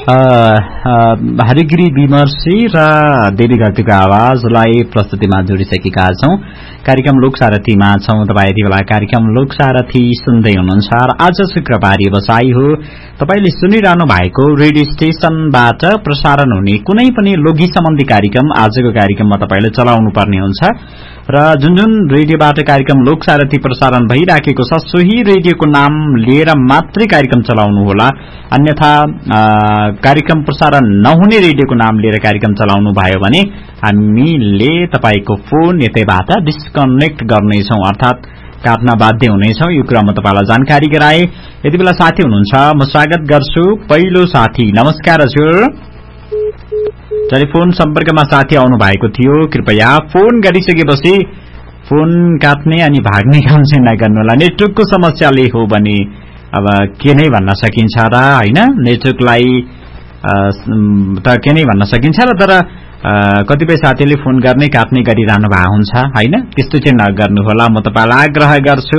हरिगिरी विमर्शी र देवी घरतीको आवाजलाई प्रस्तुतिमा जोडिसकेका छौं। कार्यक्रम लोकसारथीमा छौं। तपाईँ यति बेला कार्यक्रम लोकसारथी सुन्दै हुनुहुन्छ र आज शुक्रबार व्यवसायी हो। तपाईले सुनिरहनु भएको रेडियो स्टेशनबाट प्रसारण हुने कुनै पनि लोकगीत सम्बन्धी कार्यक्रम आजको कार्यक्रममा तपाईले चलाउनु पर्ने हुन्छ र जुन जुन रेडियोबाट कार्यक्रम लोकसारथी प्रसारण भइराखेको छ सोही रेडियोको नाम लिएर मात्रै कार्यक्रम चलाउनु होला। अन्यथा कार्यक्रम प्रसारण नहुने रेडियोको नाम लिएर कार्यक्रम चलाउनु भयो भने हामीले तपाईको फोन यतैबाट डिस्कनेक्ट गर्नेछौं, अर्थात काट्न बाध्य हुनेछौं। यो कुरामा तपाईलाई जानकारी गराए। यति बेला साथी हुनुहुन्छ, म स्वागत गर्छु। पहिलो साथी, नमस्कार हजुर। टेलिफोन सम्पर्कमा साथी आउनु भएको थियो। कृपया फोन गरिसकेपछि फोन काट्ने अनि भाग्ने काम चाहिँ नगर्नु होला। नेटवर्कको समस्याले हो भने अब के नै भन्न सकिन्छ र हैन, नेटवर्कलाई त के नै भन्न सकिन्छ र तर कतिपय साथीले फोन गर्ने काट्ने गरिरहनु भएको हुन्छ हैन, त्यस्तो चाहिँ नगर्नु होला। म तपाईलाई आग्रह गर्छु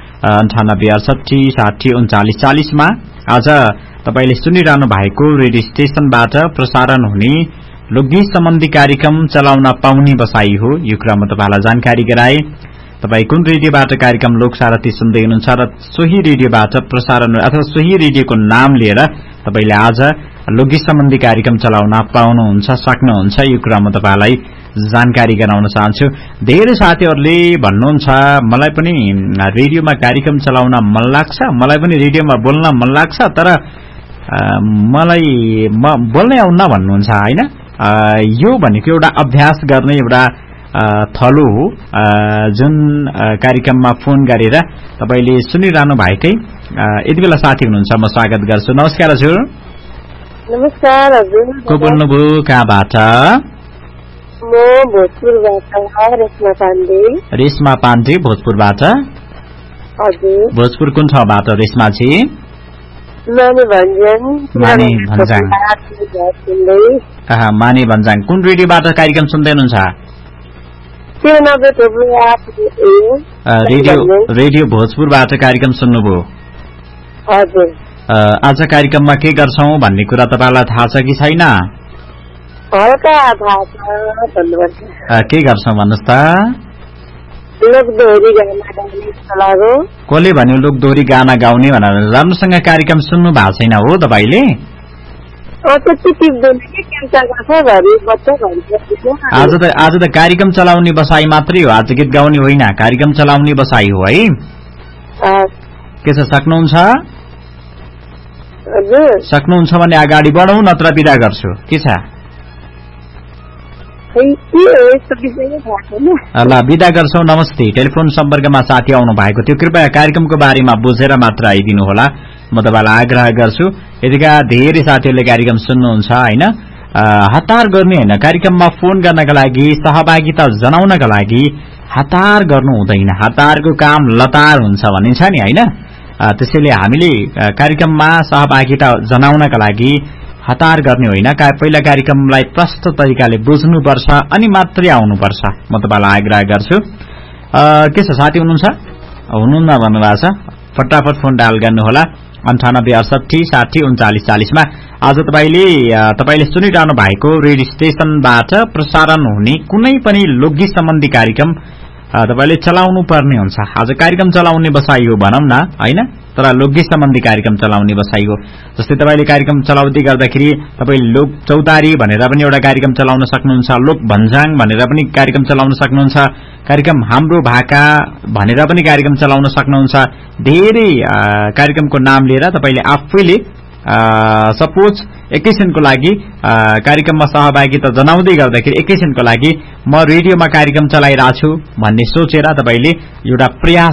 9868603940 मा आज तपाईले सुनिरहनु भएको रेडियो स्टेशनबाट प्रसारण हुने लोकगीत सम्बन्धी कार्यक्रम चलाउन पाउने बसाई हो। यो कुरामा तपाईलाई जानकारी गराए। तपाई कुन रेडियोबाट कार्यक्रम लोकसारथी सुन्दै हुनुहुन्छ र सोही रेडियोबाट प्रसारण अथवा सोही रेडियोको नाम लिएर तपाईले आज लोकगीत सम्बन्धी कार्यक्रम चलाउन पाउनुहुन्छ, सक्नुहुन्छ। यो कुरामा तपाईलाई जानकारी गराउन चाहन्छु। धेरै साथीहरूले भन्नुहुन्छ मलाई पनि रेडियोमा कार्यक्रम चलाउन मन लाग्छ, मलाई पनि रेडियोमा बोल्न मन लाग्छ, तर मलाई बोल्नै आउन्न भन्नुहुन्छ हैन। यो भनेको एउटा अभ्यास गर्ने एउटा थलो हो। जुन कार्यक्रममा फोन गरेर तपाईले सुनिरहनु भएकै यति बेला साथी हुनुहुन्छ, म स्वागत गर्छु। नमस्कार हजुर। नमस्कार हजुर। को बोल्नुभयो, कहाँबाट? म भोजपुरबाट रेशमा पाण्डे। रेशमा पाण्डे भोजपुरबाट। हजुर। भोजपुर कुन ठाउँबाट रेशमाजी? माने भन्ज्याङ। माने भन्ज्याङ। माने भन्ज्याङ। कुन रेडियोबाट कार्यक्रम सुन्दै हुनुहुन्छ? रेडियो भोजपुरबाट कार्यक्रम सुन्नुभयो? हजुर। आज कार्यक्रममा के गर्छौं भन्ने कुरा तपाईलाई थाहा छ कि छैन? हल्का थाहा छ, भन्नुपर्छ। के गर्छौं भन्नुस् त? लोकदोहोरी गाना गाउने चलागो। कसले भन्यो लोकदोहोरी गाना गाउने भनेर? राम्रोसँग कार्यक्रम सुन्नु भएको छैन हो तपाईले? आज त कार्यक्रम चलाउने बसाई मात्रै हो, आज गीत गाउने होइन, कार्यक्रम चलाउने बसाई हो है। के छ, सक्नुहुन्छ? सक्नुहुन्छ भने अगाडि बढौं, नत्र बिदा गर्छु। के छ? ल बिदा गर्छौं। नमस्ते। टेलिफोन सम्पर्कमा साथी आउनु भएको थियो। कृपया कार्यक्रमको बारेमा बुझेर मात्र आइदिनु होला, म तपाईलाई आग्रह गर्छु। यतिका धेरै साथीहरूले कार्यक्रम सुन्नुहुन्छ हैन, हतार गर्ने हैन, कार्यक्रममा फोन गर्नका लागि सहभागिता जनाउनका लागि हतार गर्नु हुँदैन। हतारको काम लतार हुन्छ भनिन्छ नि हैन। त्यसैले हामीले कार्यक्रममा सहभागिता जनाउनका लागि हतार गर्ने होइन, पहिला कार्यक्रमलाई प्रष्ट तरिकाले बुझ्नुपर्छ अनि मात्रै आउनुपर्छ, म तपाईलाई आग्रह गर्छु। के छ, साथी हुनुहुन्छ? हुनुहुन्न भन्नुभएको छ। फटाफट फोन डायल गर्नुहोला 9868603940 मा। आज तपाईले सुनिरहनु भएको रेडियो स्टेशनबाट प्रसारण हुने कुनै पनि लोकगीत सम्बन्धी कार्यक्रम तपाईले चलाउनु पर्ने हुन्छ। आज कार्यक्रम चलाउने बसाई हो भनौं न हैन, तर लोकगीत सम्बन्धी कार्यक्रम चलाउने बसाई हो। जस्तै तपाईले कार्यक्रम चलाउँदै गर्दाखेरि तपाईले लोक चौतारी भनेर पनि एउटा कार्यक्रम चलाउन सक्नुहुन्छ, लोक भन्ज्याङ भनेर पनि कार्यक्रम चलाउन सक्नुहुन्छ, कार्यक्रम हाम्रो भाका भनेर पनि कार्यक्रम चलाउन सक्नुहुन्छ। धेरै कार्यक्रमको नाम लिएर तपाईले आफैले सपोज एकैछिनको लागि कार्यक्रममा सहभागिता जनाउँदै गर्दाखेरि एकैछिनको लागि म रेडियोमा कार्यक्रम चलाइरहेछु भन्ने सोचेर तपाईले एउटा प्रयास